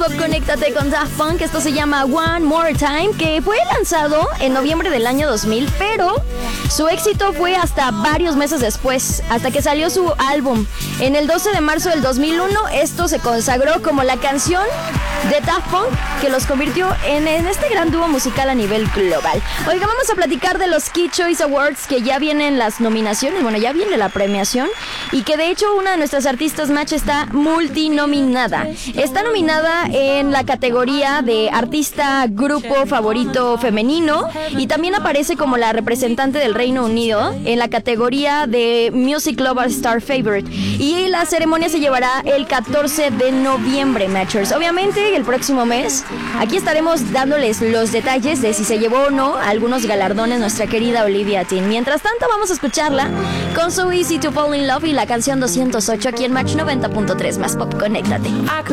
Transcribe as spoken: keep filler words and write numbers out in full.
Pop, conéctate con Daft Punk. Esto se llama One More Time, que fue lanzado en noviembre del año dos mil, pero su éxito fue hasta varios meses después, hasta que salió su álbum. En el doce de marzo del dos mil uno, esto se consagró como la canción de Daft Punk que los convirtió en, en este gran dúo musical a nivel global. Oiga, vamos a platicar de los Kid Choice Awards, que ya vienen las nominaciones, bueno, ya viene la premiación, y que de hecho una de nuestras artistas match está multinominada. Está nominada en la categoría de artista grupo favorito femenino, y también aparece como la representante del Reino Unido en la categoría de Music Global Star Favorite, y la ceremonia se llevará el catorce de noviembre, matchers. Obviamente el próximo mes aquí estaremos dándoles los detalles de si se llevó o no algunos galardones nuestra querida Olivia Dean. Mientras tanto, vamos a escucharla con So Easy to Fall in Love y la canción doscientos ocho aquí en Match noventa punto tres más Pop. Conéctate.